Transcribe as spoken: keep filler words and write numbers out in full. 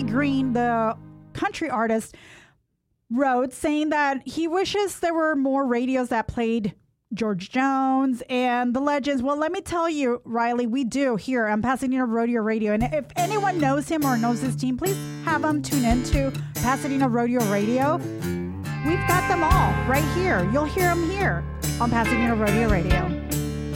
Riley Green, the country artist, wrote saying that he wishes there were more radios that played George Jones and the legends. Well, let me tell you, Riley, we do here on Pasadena Rodeo Radio. And if anyone knows him or knows his team, please have them tune in to Pasadena Rodeo Radio. We've got them all right here. You'll hear them here on Pasadena Rodeo Radio.